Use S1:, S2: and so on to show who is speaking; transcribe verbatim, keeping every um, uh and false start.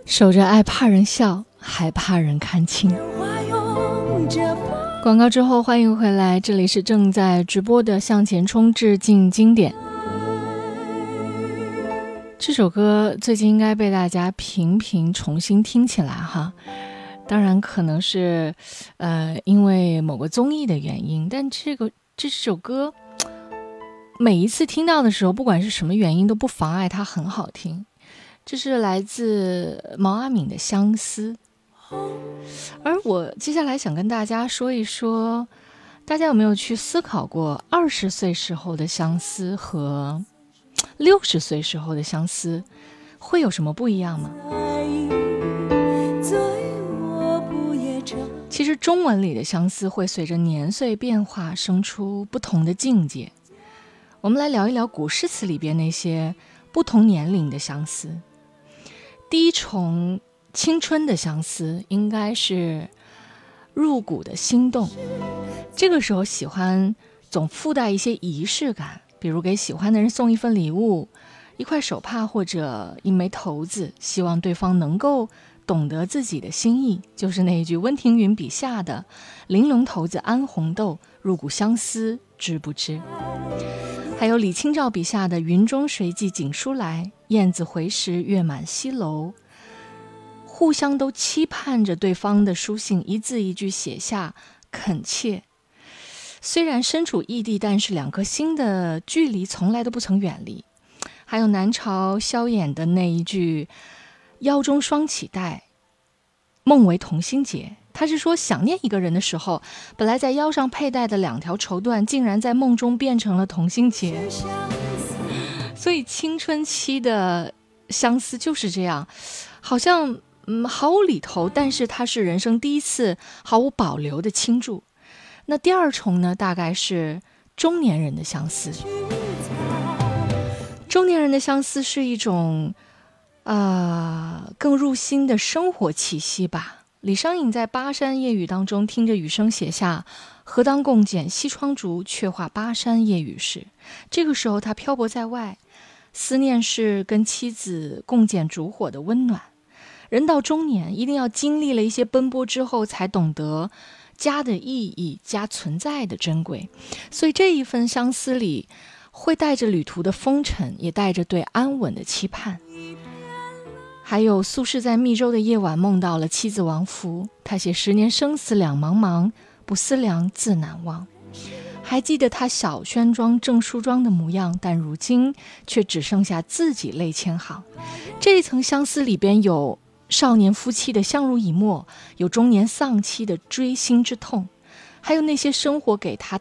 S1: 守着爱怕人笑，还怕人看清。广告之后欢迎回来，这里是正在直播的向前冲致敬经典。这首歌最近应该被大家频频重新听起来哈，当然可能是呃因为某个综艺的原因，但这个这首歌每一次听到的时候，不管是什么原因都不妨碍它很好听。这是来自毛阿敏的《相思》，而我接下来想跟大家说一说，大家有没有去思考过二十岁时候的相思和六十岁时候的相思会有什么不一样吗？其实中文里的相思会随着年岁变化生出不同的境界。我们来聊一聊古诗词里边那些不同年龄的相思。第一重青春的相思应该是入骨的心动，这个时候喜欢总附带一些仪式感，比如给喜欢的人送一份礼物，一块手帕或者一枚骰子，希望对方能够懂得自己的心意，就是那一句温庭筠笔下的玲珑骰子安红豆，入骨相思知不知。还有李清照笔下的云中谁寄锦书来，雁字回时月满西楼，互相都期盼着对方的书信一字一句写下，恳切。虽然身处异地，但是两颗心的距离从来都不曾远离。还有南朝萧衍的那一句腰中双起带，梦为同心结，他是说想念一个人的时候，本来在腰上佩戴的两条绸缎竟然在梦中变成了同心结。所以青春期的相思就是这样，好像嗯毫无厘头，但是它是人生第一次毫无保留的倾注。那第二重呢，大概是中年人的相思。中年人的相思是一种呃更入心的生活气息吧。李商隐在《巴山夜雨》当中听着雨声写下何当共剪西窗烛，却话巴山夜雨时。这个时候他漂泊在外，思念是跟妻子共剪烛火的温暖。人到中年一定要经历了一些奔波之后，才懂得家的意义，家存在的珍贵。所以这一份相思里会带着旅途的风尘，也带着对安稳的期盼。还有苏轼在密州的夜晚梦到了妻子王弗，他写十年生死两茫茫，不思量，自难忘。还记得他小轩庄正梳妆的模样，但如今却只剩下自己泪千行。这一层相思里边有少年夫妻的相濡以沫，有中年丧妻的锥心之痛，还有那些生活给他